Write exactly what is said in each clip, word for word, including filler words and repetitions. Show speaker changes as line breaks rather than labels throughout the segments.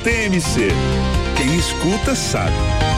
T M C. Quem escuta sabe.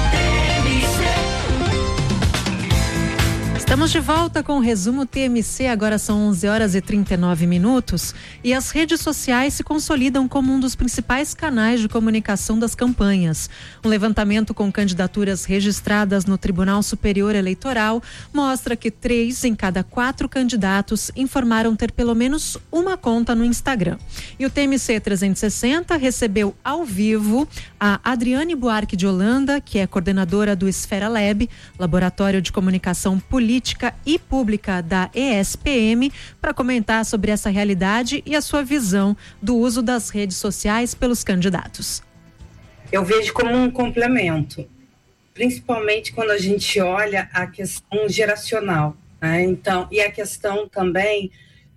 Estamos de volta com o resumo T M C, agora são onze horas e trinta e nove minutos e as redes sociais se consolidam como um dos principais canais de comunicação das campanhas. Um levantamento com candidaturas registradas no Tribunal Superior Eleitoral mostra que três em cada quatro candidatos informaram ter pelo menos uma conta no Instagram. E o T M C trezentos e sessenta recebeu ao vivo a Adriane Buarque de Holanda, que é coordenadora do Esfera Lab, Laboratório de Comunicação Política e Pública da E S P M, para comentar sobre essa realidade e a sua visão do uso das redes sociais pelos candidatos.
Eu vejo como um complemento, principalmente quando a gente olha a questão geracional, né? Então, e a questão também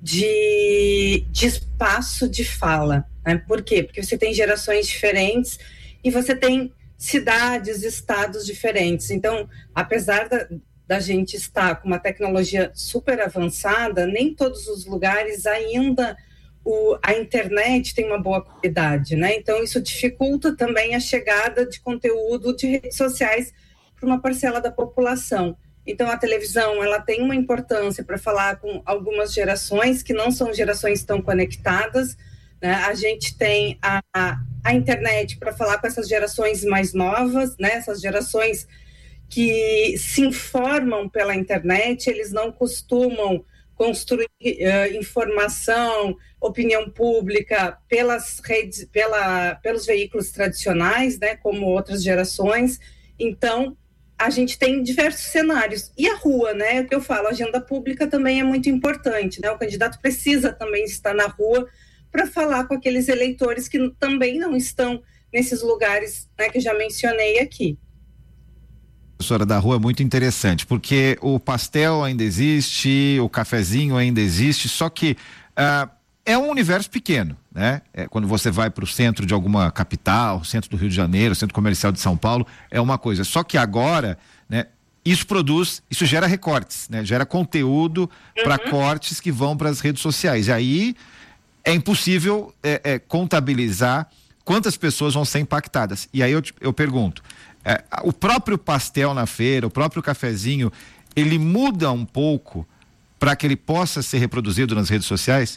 de, de espaço de fala, né? Por quê? Porque você tem gerações diferentes e você tem cidades, estados diferentes. Então, apesar da da gente estar com uma tecnologia super avançada, nem todos os lugares ainda o, a internet tem uma boa qualidade, né? Então isso dificulta também a chegada de conteúdo de redes sociais para uma parcela da população. Então a televisão, ela tem uma importância para falar com algumas gerações que não são gerações tão conectadas, né? A gente tem a, a, a internet para falar com essas gerações mais novas, né? Essas gerações que se informam pela internet, eles não costumam construir uh, informação, opinião pública pelas redes, pela, pelos veículos tradicionais, né, como outras gerações. Então, a gente tem diversos cenários. E a rua, né, o que eu falo, a agenda pública também é muito importante, né, o candidato precisa também estar na rua para falar com aqueles eleitores que também não estão nesses lugares, né, que eu já mencionei aqui.
Professora, da rua é muito interessante, porque o pastel ainda existe, o cafezinho ainda existe, só que uh, é um universo pequeno, né? É, quando você vai para o centro de alguma capital, centro do Rio de Janeiro, centro comercial de São Paulo, é uma coisa. Só que agora, né, isso produz, isso gera recortes, né? Gera conteúdo uhum. para cortes que vão para as redes sociais. E aí é impossível é, é, contabilizar quantas pessoas vão ser impactadas. E aí eu, eu pergunto, É, o próprio pastel na feira, o próprio cafezinho, ele muda um pouco para que ele possa ser reproduzido nas redes sociais?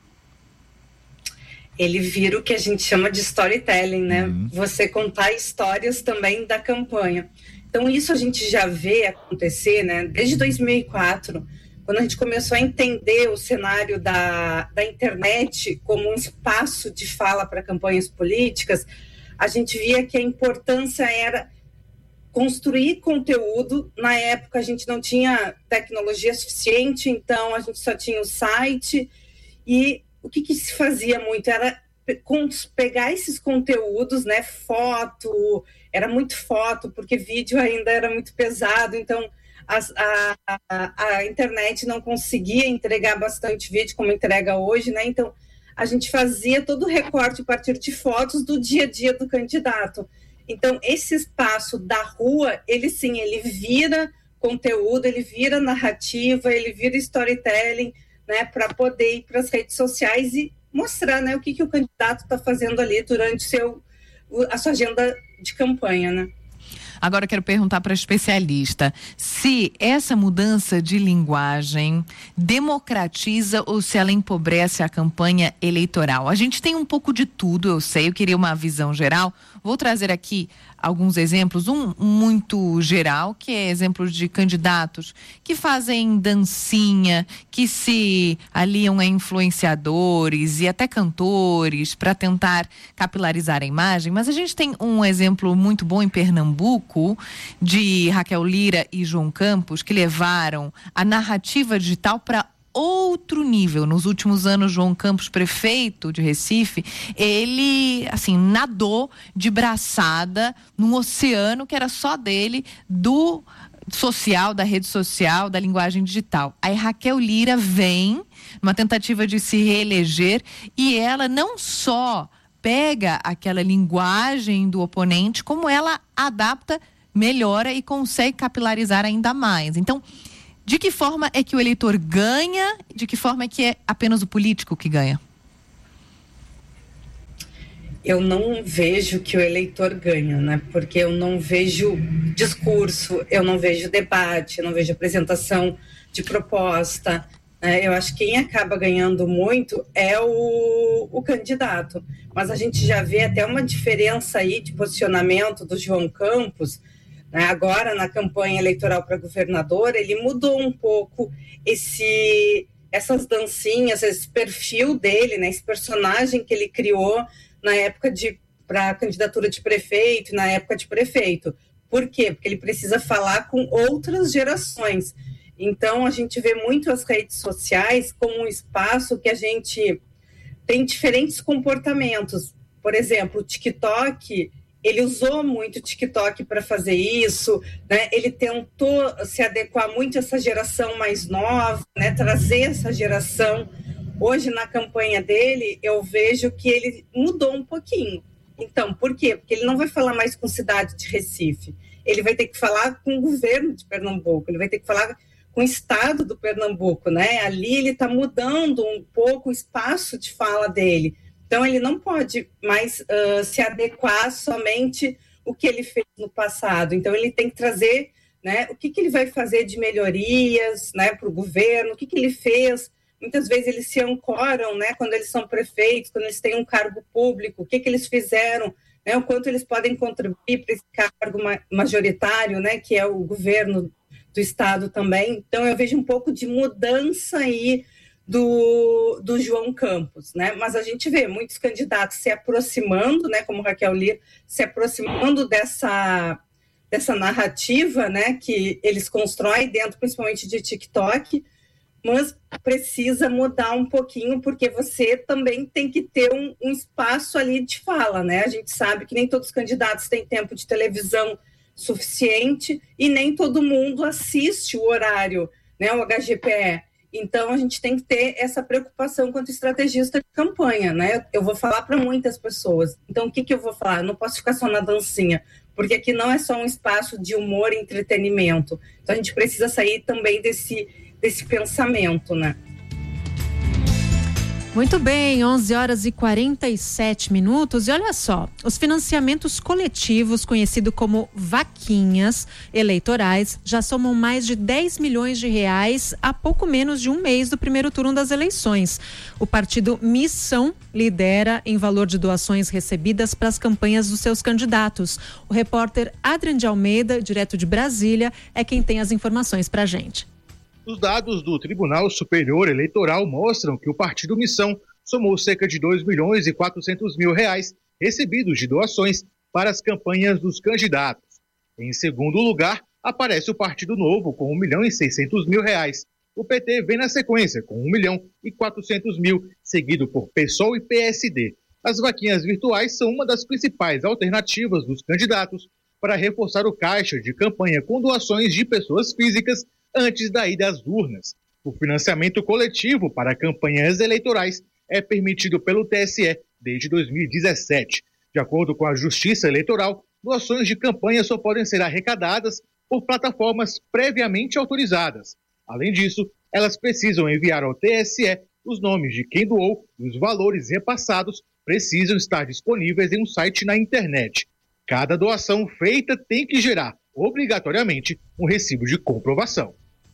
Ele vira o que a gente chama de storytelling, né?
Uhum.
Você contar histórias também da campanha. Então isso a gente já vê acontecer, né? Desde dois mil e quatro, quando a gente começou a entender o cenário da, da internet como um espaço de fala para campanhas políticas, a gente via que a importância era construir conteúdo. Na época a gente não tinha tecnologia suficiente, então a gente só tinha o site, e o que, que se fazia muito era pegar esses conteúdos, né, foto, era muito foto, porque vídeo ainda era muito pesado, então a, a, a, a internet não conseguia entregar bastante vídeo como entrega hoje, né, então a gente fazia todo o recorte a partir de fotos do dia a dia do candidato. Então, esse espaço da rua, ele sim, ele vira conteúdo, ele vira narrativa, ele vira storytelling, né, para poder ir para as redes sociais e mostrar, né, o que, que o candidato está fazendo ali durante seu, a sua agenda de campanha, né.
Agora eu quero perguntar para a especialista se essa mudança de linguagem democratiza ou se ela empobrece a campanha eleitoral. A gente tem um pouco de tudo, eu sei, eu queria uma visão geral. Vou trazer aqui alguns exemplos, um muito geral, que é exemplos de candidatos que fazem dancinha, que se aliam a influenciadores e até cantores para tentar capilarizar a imagem, mas a gente tem um exemplo muito bom em Pernambuco, de Raquel Lira e João Campos, que levaram a narrativa digital para outro nível. Nos últimos anos, João Campos, prefeito de Recife, ele, assim, nadou de braçada num oceano que era só dele, do social, da rede social, da linguagem digital. Aí Raquel Lira vem, numa tentativa de se reeleger, e ela não só pega aquela linguagem do oponente, como ela adapta, melhora e consegue capilarizar ainda mais. Então, de que forma é que o eleitor ganha? De que forma é que é apenas o político que ganha?
eu não vejo que o eleitor ganha, né? Porque eu não vejo discurso, eu não vejo debate, eu não vejo apresentação de proposta. Né? Eu acho que quem acaba ganhando muito é o, o candidato. Mas a gente já vê até uma diferença aí de posicionamento do João Campos, né? Agora na campanha eleitoral para governador, ele mudou um pouco esse, essas dancinhas, esse perfil dele, né? Esse personagem que ele criou na época de para a candidatura de prefeito, na época de prefeito. Por quê? Porque ele precisa falar com outras gerações. Então, a gente vê muito as redes sociais como um espaço que a gente tem diferentes comportamentos. Por exemplo, o TikTok, ele usou muito o TikTok para fazer isso, né? Ele tentou se adequar muito a essa geração mais nova, né? Trazer essa geração. Hoje, na campanha dele, eu vejo que ele mudou um pouquinho. Então, por quê? Porque ele não vai falar mais com cidade de Recife. Ele vai ter que falar com o governo de Pernambuco. Ele vai ter que falar com o estado do Pernambuco, né? Ali ele está mudando um pouco o espaço de fala dele. Então, ele não pode mais uh, se adequar somente o que ele fez no passado. Então, ele tem que trazer, né, o que, que ele vai fazer de melhorias, né, para o governo, o que, que ele fez. Muitas vezes eles se ancoram, né, quando eles são prefeitos, quando eles têm um cargo público, o que, que eles fizeram, né, o quanto eles podem contribuir para esse cargo majoritário, né, que é o governo do estado também. Então, eu vejo um pouco de mudança aí do, do João Campos, né? Mas a gente vê muitos candidatos se aproximando, né, como Raquel Lira, se aproximando dessa, dessa narrativa, né, que eles constroem dentro, principalmente de TikTok, mas precisa mudar um pouquinho, porque você também tem que ter um, um espaço ali de fala, né? A gente sabe que nem todos os candidatos têm tempo de televisão suficiente e nem todo mundo assiste o horário, né, o H G P E. Então, a gente tem que ter essa preocupação quanto estrategista de campanha, né? Eu vou falar para muitas pessoas. Então, o que, que eu vou falar? Eu não posso ficar só na dancinha, porque aqui não é só um espaço de humor e entretenimento. Então, a gente precisa sair também desse, desse pensamento, né?
Muito bem, onze horas e quarenta e sete minutos. E olha só, os financiamentos coletivos, conhecido como vaquinhas eleitorais, já somam mais de dez milhões de reais há pouco menos de um mês do primeiro turno das eleições. O partido Missão lidera em valor de doações recebidas para as campanhas dos seus candidatos. O repórter Adrian de Almeida, direto de Brasília, é quem tem as informações para a gente.
Os dados do Tribunal Superior Eleitoral mostram que o Partido Missão somou cerca de dois milhões e quatrocentos mil reais recebidos de doações para as campanhas dos candidatos. Em segundo lugar, aparece o Partido Novo com um milhão e seiscentos mil reais. O P T vem na sequência com um milhão e quatrocentos mil, seguido por PSOL e P S D. As vaquinhas virtuais são uma das principais alternativas dos candidatos para reforçar o caixa de campanha com doações de pessoas físicas antes da ida às urnas. O financiamento coletivo para campanhas eleitorais é permitido pelo T S E desde dois mil e dezessete. De acordo com a Justiça Eleitoral, doações de campanha só podem ser arrecadadas por plataformas previamente autorizadas. Além disso, elas precisam enviar ao T S E os nomes de quem doou e os valores repassados precisam estar disponíveis em um site na internet. Cada doação feita tem que gerar, obrigatoriamente, um recibo de comprovação.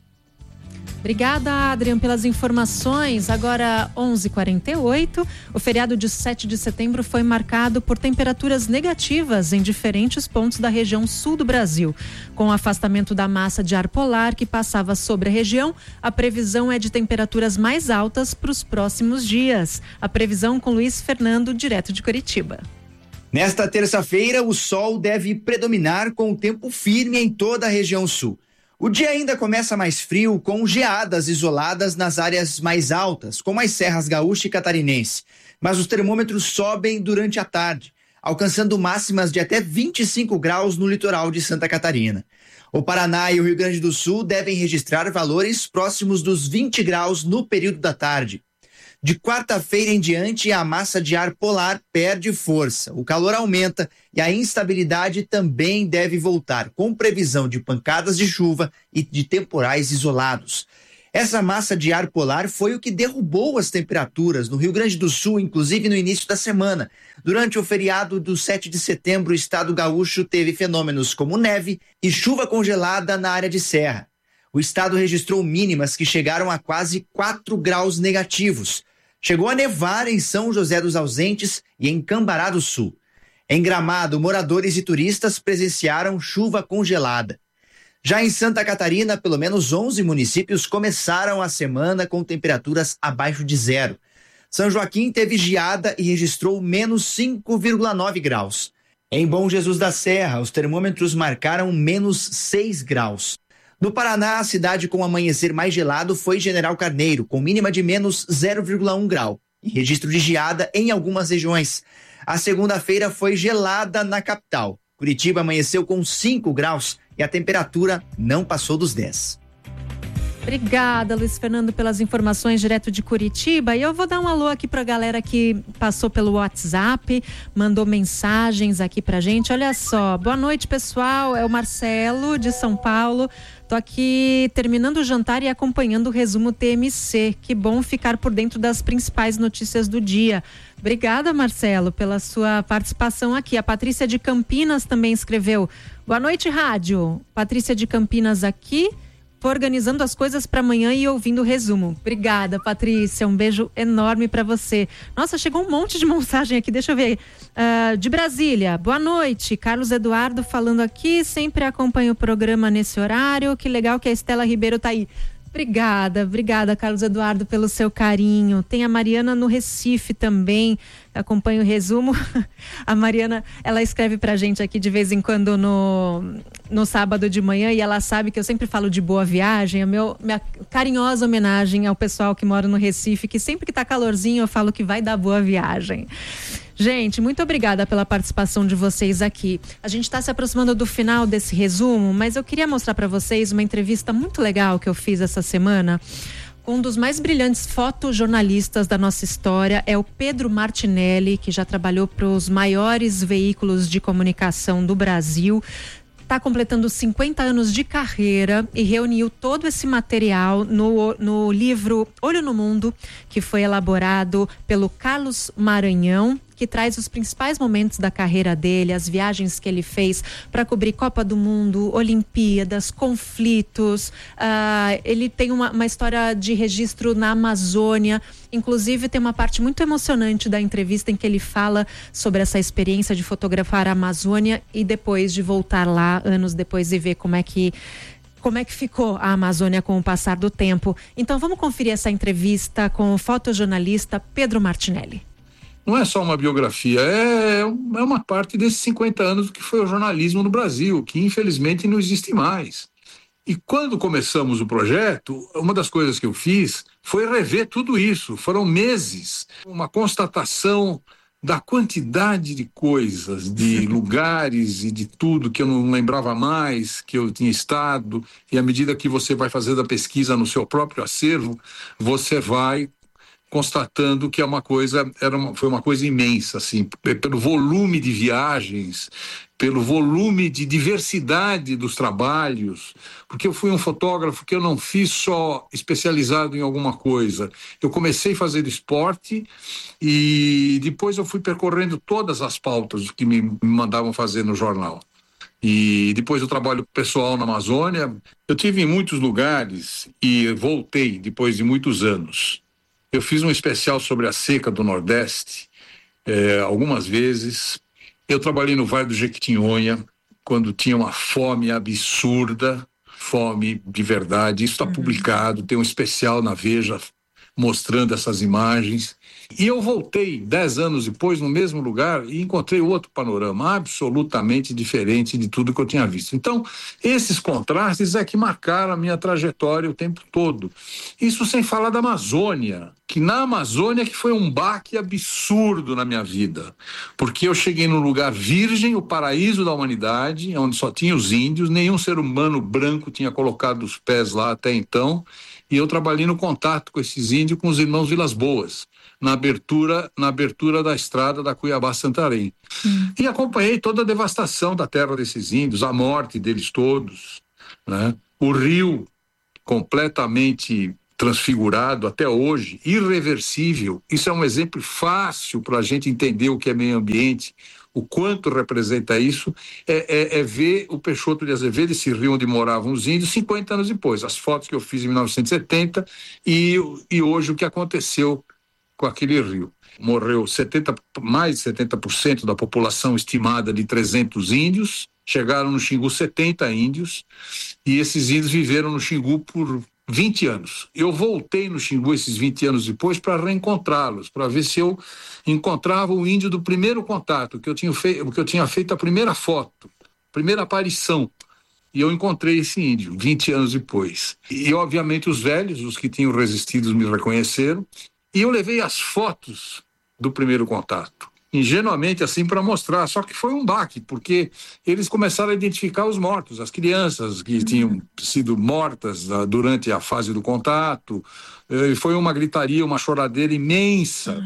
Obrigada, Adrian, pelas informações. Agora, onze e quarenta e oito, o feriado de sete de setembro foi marcado por temperaturas negativas em diferentes pontos da região sul do Brasil. Com o afastamento da massa de ar polar que passava sobre a região, a previsão é de temperaturas mais altas para os próximos dias. A previsão com Luiz Fernando, direto de Curitiba.
Nesta terça-feira, o sol deve predominar com o tempo firme em toda a região sul. O dia ainda começa mais frio, com geadas isoladas nas áreas mais altas, como as serras gaúcha e catarinense. Mas os termômetros sobem durante a tarde, alcançando máximas de até vinte e cinco graus no litoral de Santa Catarina. O Paraná e o Rio Grande do Sul devem registrar valores próximos dos vinte graus no período da tarde. De quarta-feira em diante, a massa de ar polar perde força, o calor aumenta e a instabilidade também deve voltar, com previsão de pancadas de chuva e de temporais isolados. Essa massa de ar polar foi o que derrubou as temperaturas no Rio Grande do Sul, inclusive no início da semana. Durante o feriado do sete de setembro, o estado gaúcho teve fenômenos como neve e chuva congelada na área de serra. O estado registrou mínimas que chegaram a quase quatro graus negativos. Chegou a nevar em São José dos Ausentes e em Cambará do Sul. Em Gramado, moradores e turistas presenciaram chuva congelada. Já em Santa Catarina, pelo menos onze municípios começaram a semana com temperaturas abaixo de zero. São Joaquim teve geada e registrou menos cinco vírgula nove graus. Em Bom Jesus da Serra, os termômetros marcaram menos seis graus. No Paraná, a cidade com o amanhecer mais gelado foi General Carneiro, com mínima de menos zero vírgula um grau e registro de geada em algumas regiões. A segunda-feira foi gelada na capital. Curitiba amanheceu com cinco graus e a temperatura não passou dos dez.
Obrigada, Luiz Fernando, pelas informações direto de Curitiba. E eu vou dar um alô aqui para a galera que passou pelo WhatsApp, mandou mensagens aqui pra gente. Olha só, boa noite, pessoal. É o Marcelo, de São Paulo. Tô aqui terminando o jantar e acompanhando o resumo T M C. Que bom ficar por dentro das principais notícias do dia. Obrigada, Marcelo, pela sua participação aqui. A Patrícia de Campinas também escreveu: boa noite, rádio. Patrícia de Campinas aqui, organizando as coisas para amanhã e ouvindo o resumo. Obrigada, Patrícia, um beijo enorme para você. Nossa, chegou um monte de mensagem aqui, deixa eu ver. Uh, de Brasília, boa noite, Carlos Eduardo falando aqui, sempre acompanho o programa nesse horário, que legal que a Estela Ribeiro tá aí. Obrigada, obrigada, Carlos Eduardo, pelo seu carinho. Tem a Mariana no Recife também, acompanha o resumo. A Mariana, ela escreve pra gente aqui de vez em quando no, no sábado de manhã, e ela sabe que eu sempre falo de boa viagem. A meu, minha carinhosa homenagem ao pessoal que mora no Recife, que sempre que tá calorzinho eu falo que vai dar boa viagem. Gente, muito obrigada pela participação de vocês aqui. A gente está se aproximando do final desse resumo, mas eu queria mostrar para vocês uma entrevista muito legal que eu fiz essa semana com um dos mais brilhantes fotojornalistas da nossa história. É o Pedro Martinelli, que já trabalhou para os maiores veículos de comunicação do Brasil. Está completando cinquenta anos de carreira e reuniu todo esse material no, no livro Olho no Mundo, que foi elaborado pelo Carlos Maranhão, que traz os principais momentos da carreira dele, as viagens que ele fez para cobrir Copa do Mundo, Olimpíadas, conflitos. Uh, ele tem uma, uma história de registro na Amazônia. Inclusive, tem uma parte muito emocionante da entrevista em que ele fala sobre essa experiência de fotografar a Amazônia e depois de voltar lá, anos depois, e ver como é que como é que ficou a Amazônia com o passar do tempo. Então, vamos conferir essa entrevista com o fotojornalista Pedro Martinelli.
Não é só uma biografia, é, é uma parte desses cinquenta anos que foi o jornalismo no Brasil, que infelizmente não existe mais. E quando começamos o projeto, uma das coisas que eu fiz foi rever tudo isso. Foram meses, uma constatação da quantidade de coisas, de lugares e de tudo que eu não lembrava mais, que eu tinha estado. E à medida que você vai fazendo a pesquisa no seu próprio acervo, você vai constatando que é uma coisa, era uma, foi uma coisa imensa, assim, pelo volume de viagens, pelo volume de diversidade dos trabalhos, porque eu fui um fotógrafo que eu não fiz só especializado em alguma coisa. Eu comecei a fazer esporte e depois eu fui percorrendo todas as pautas que me mandavam fazer no jornal. E depois eu trabalho pessoal na Amazônia. Eu tive em muitos lugares e voltei depois de muitos anos. Eu fiz um especial sobre a seca do Nordeste, é, algumas vezes. Eu trabalhei no Vale do Jequitinhonha, quando tinha uma fome absurda, fome de verdade. Isso está publicado, tem um especial na Veja mostrando essas imagens. E eu voltei dez anos depois no mesmo lugar e encontrei outro panorama absolutamente diferente de tudo que eu tinha visto. Então, esses contrastes é que marcaram a minha trajetória o tempo todo. Isso sem falar da Amazônia, que na Amazônia que foi um baque absurdo na minha vida, porque eu cheguei num lugar virgem, o paraíso da humanidade, onde só tinha os índios, nenhum ser humano branco tinha colocado os pés lá até então, e eu trabalhei no contato com esses índios, com os irmãos Vilas Boas, na abertura, na abertura da estrada da Cuiabá-Santarém. Hum. E acompanhei toda a devastação da terra desses índios, a morte deles todos, né? O rio completamente transfigurado até hoje, irreversível. Isso é um exemplo fácil para a gente entender o que é meio ambiente, o quanto representa isso, é, é, é ver o Peixoto de Azevedo, esse rio onde moravam os índios, cinquenta anos depois. As fotos que eu fiz em mil novecentos e setenta e, e hoje o que aconteceu com aquele rio. Morreu setenta, mais de setenta por cento da população estimada de trezentos índios, chegaram no Xingu setenta índios, e esses índios viveram no Xingu por vinte anos. Eu voltei no Xingu esses vinte anos depois para reencontrá-los, para ver se eu encontrava o índio do primeiro contato, que eu tinha feito, que eu tinha feito a primeira foto, primeira aparição. E eu encontrei esse índio vinte anos depois. E, obviamente, os velhos, os que tinham resistido, me reconheceram. E eu levei as fotos do primeiro contato, ingenuamente assim para mostrar, só que foi um baque, porque eles começaram a identificar os mortos, as crianças que tinham sido mortas uh, durante a fase do contato, uh, foi uma gritaria, uma choradeira imensa.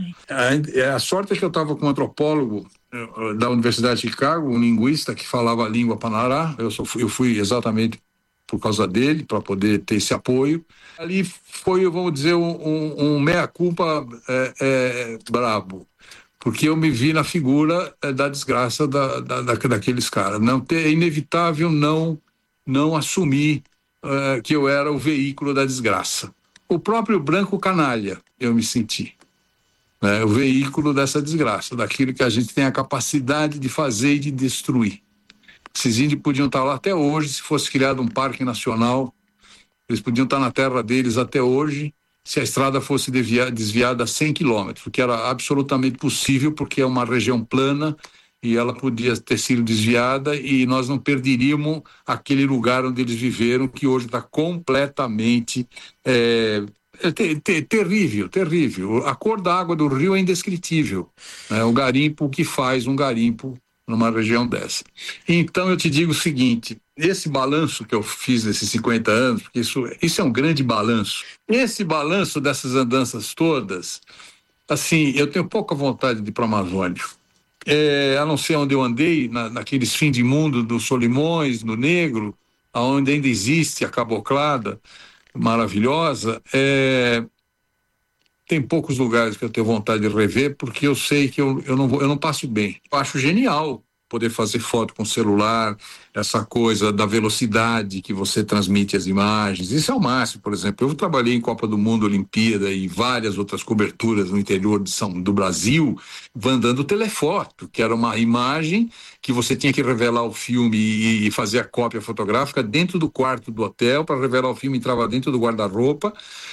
A, a sorte é que eu estava com um antropólogo uh, da Universidade de Chicago, um linguista que falava a língua Panará, eu, só fui, eu fui exatamente por causa dele, para poder ter esse apoio. Ali foi, vamos dizer, um, um, um meia-culpa é, é, brabo, porque eu me vi na figura é, da desgraça da, da, da, daqueles caras. Não ter, é inevitável não, não assumir é, que eu era o veículo da desgraça. O próprio branco canalha, eu me senti. Né, o veículo dessa desgraça, daquilo que a gente tem a capacidade de fazer e de destruir. Esses índios podiam estar lá até hoje, se fosse criado um parque nacional, eles podiam estar na terra deles até hoje, se a estrada fosse desviada, desviada a cem quilômetros, o que era absolutamente possível, porque é uma região plana e ela podia ter sido desviada e nós não perderíamos aquele lugar onde eles viveram, que hoje está completamente é, é ter, ter, terrível, terrível. A cor da água do rio é indescritível, né? O garimpo, o que faz um garimpo numa região dessa. Então eu te digo o seguinte, esse balanço que eu fiz nesses cinquenta anos, porque isso, isso é um grande balanço, esse balanço dessas andanças todas, assim, eu tenho pouca vontade de ir para a Amazônia, é, a não ser onde eu andei, na, naqueles fins de mundo do Solimões, do Negro, onde ainda existe a caboclada maravilhosa, é... Tem poucos lugares que eu tenho vontade de rever, porque eu sei que eu, eu, não, vou, eu não passo bem. Eu acho genial poder fazer foto com celular, essa coisa da velocidade que você transmite as imagens. Isso é o máximo, por exemplo. Eu trabalhei em Copa do Mundo, Olimpíada e várias outras coberturas no interior de São, do Brasil, mandando telefoto, que era uma imagem que você tinha que revelar o filme e, e fazer a cópia fotográfica dentro do quarto do hotel. Para revelar o filme, entrava dentro do guarda-roupa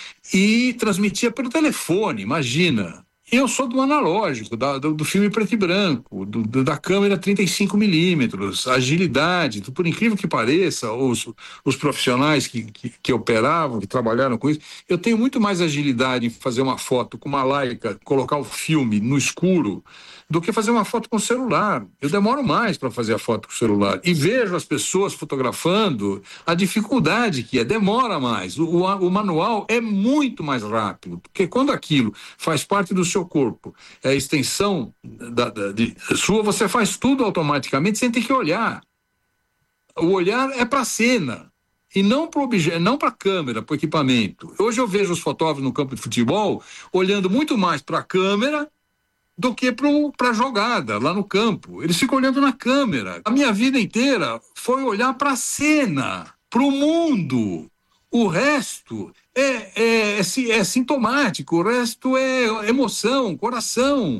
e transmitia pelo telefone, imagina. Eu sou do analógico, da, do, do filme preto e branco, do, do, da câmera trinta e cinco milímetros, agilidade, por incrível que pareça, os, os profissionais que, que, que operavam, que trabalharam com isso, eu tenho muito mais agilidade em fazer uma foto com uma Leica, colocar o filme no escuro, do que fazer uma foto com o celular. Eu demoro mais para fazer a foto com o celular. E vejo as pessoas fotografando, a dificuldade que é, demora mais. O, o, o manual é muito mais rápido, porque quando aquilo faz parte do seu corpo, é a extensão da, da, de, sua, você faz tudo automaticamente sem ter que olhar. O olhar é para a cena. E não para obje- não para a câmera, para o equipamento. Hoje eu vejo os fotógrafos no campo de futebol olhando muito mais para a câmera do que para a jogada lá no campo. Eles ficam olhando na câmera. A minha vida inteira foi olhar para a cena, para o mundo. O resto é, é, é, é sintomático, o resto é emoção, coração.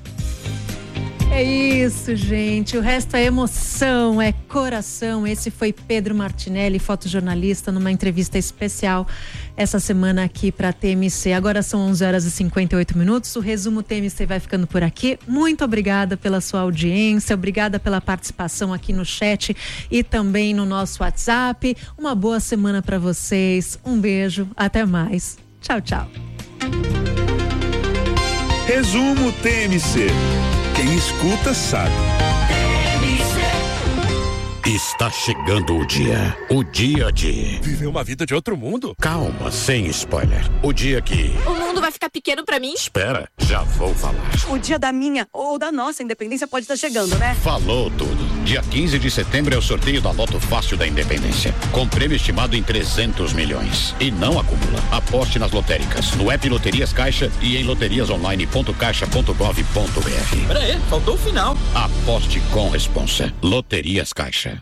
É isso, gente. O resto é emoção, é coração. Esse foi Pedro Martinelli, fotojornalista, numa entrevista especial essa semana aqui para T M C. Agora são onze horas e cinquenta e oito minutos. O resumo T M C vai ficando por aqui. Muito obrigada pela sua audiência, obrigada pela participação aqui no chat e também no nosso WhatsApp. Uma boa semana para vocês. Um beijo, até mais. Tchau, tchau.
Resumo T M C. Quem escuta sabe.
E Está chegando o dia. O dia de...
Viver uma vida de outro mundo?
Calma, sem spoiler. O dia que...
O mundo vai ficar pequeno pra mim?
Espera, já vou falar.
O dia da minha ou da nossa independência pode estar chegando, né?
Falou tudo. Dia quinze de setembro é o sorteio da Loto Fácil da Independência. Com prêmio estimado em trezentos milhões. E não acumula. Aposte nas lotéricas, no app Loterias Caixa e em loterias online ponto caixa ponto gov ponto br.
Pera aí, faltou o final.
Aposte com responsa. Loterias Caixa.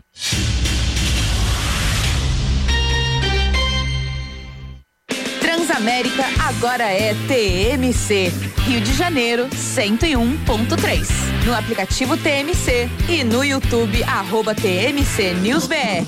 Transamérica agora é T M C. Rio de Janeiro, cento e um ponto três. No aplicativo T M C e no YouTube, arroba T M C News B R.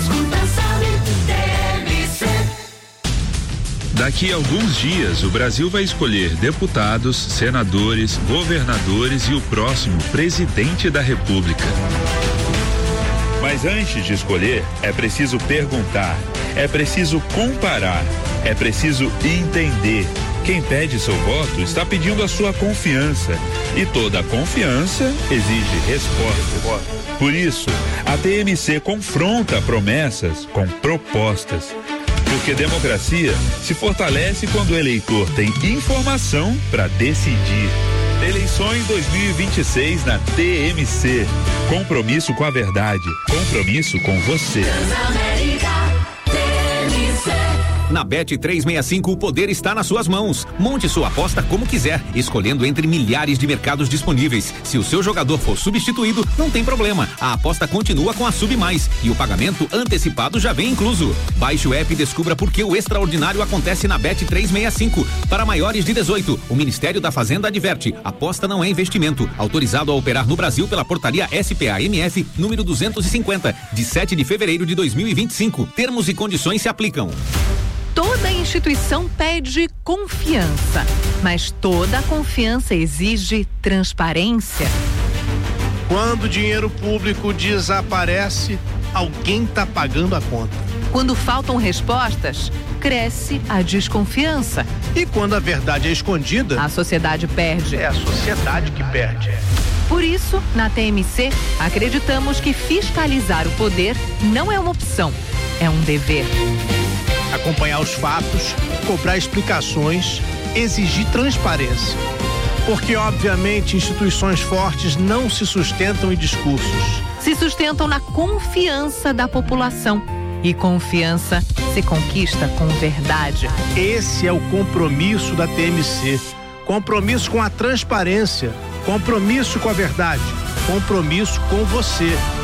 Daqui a alguns dias, o Brasil vai escolher deputados, senadores, governadores e o próximo presidente da República. Mas antes de escolher, é preciso perguntar, é preciso comparar, é preciso entender. Quem pede seu voto está pedindo a sua confiança. E toda confiança exige resposta. Por isso, a T M C confronta promessas com propostas. Porque democracia se fortalece quando o eleitor tem informação para decidir. Eleições dois mil e vinte e seis na T M C. Compromisso com a verdade. Compromisso com você.
Na Bet trezentos e sessenta e cinco, o poder está nas suas mãos. Monte sua aposta como quiser, escolhendo entre milhares de mercados disponíveis. Se o seu jogador for substituído, não tem problema. A aposta continua com a Sub Mais e o pagamento antecipado já vem incluso. Baixe o app e descubra por que o extraordinário acontece na Bet trezentos e sessenta e cinco. Para maiores de dezoito, o Ministério da Fazenda adverte: aposta não é investimento. Autorizado a operar no Brasil pela portaria S P A M F número duzentos e cinquenta, de sete de fevereiro de dois mil e vinte e cinco. Termos e condições se aplicam.
Toda instituição pede confiança, mas toda confiança exige transparência.
Quando o dinheiro público desaparece, alguém está pagando a conta.
Quando faltam respostas, cresce a desconfiança.
E quando a verdade é escondida,
a sociedade perde.
É a sociedade que perde.
Por isso, na T M C, acreditamos que fiscalizar o poder não é uma opção, é um dever.
Acompanhar os fatos, cobrar explicações, exigir transparência. Porque, obviamente, instituições fortes não se sustentam em discursos.
Se sustentam na confiança da população. E confiança se conquista com verdade.
Esse é o compromisso da T M C. Compromisso com a transparência. Compromisso com a verdade. Compromisso com você.